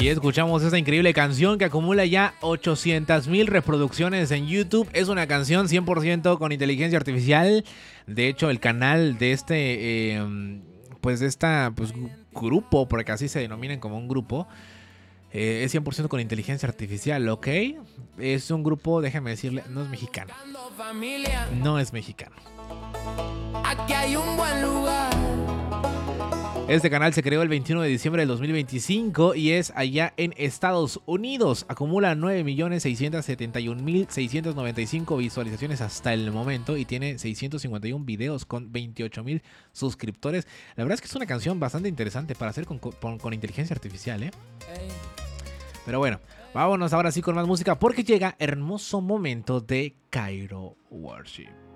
Ahí escuchamos esta increíble canción que acumula ya 800,000 reproducciones en YouTube. Es una canción 100% con inteligencia artificial. De hecho, el canal de pues grupo, porque así se denominan como un grupo, es 100% con inteligencia artificial, ¿ok? Es un grupo, déjame decirle, no es mexicano. No es mexicano. Aquí hay un buen lugar. Este canal se creó el 21 de diciembre del 2025 y es allá en Estados Unidos. Acumula 9,671,695 visualizaciones hasta el momento y tiene 651 videos con 28,000 suscriptores. La verdad es que es una canción bastante interesante para hacer con inteligencia artificial, ¿eh? Pero bueno, vámonos ahora sí con más música porque llega hermoso momento de Cairo Worship.